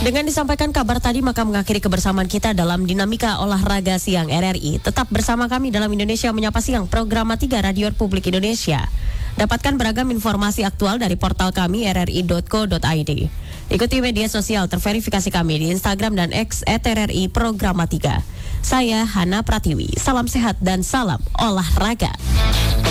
Dengan disampaikan kabar tadi, maka mengakhiri kebersamaan kita dalam Dinamika Olahraga Siang RRI. Tetap bersama kami dalam Indonesia Menyapa Siang, program 3 Radio Republik Indonesia. Dapatkan beragam informasi aktual dari portal kami rri.co.id. Ikuti media sosial terverifikasi kami di Instagram dan X @RRI Programa 3. Saya Hana Pratiwi. Salam sehat dan salam olahraga.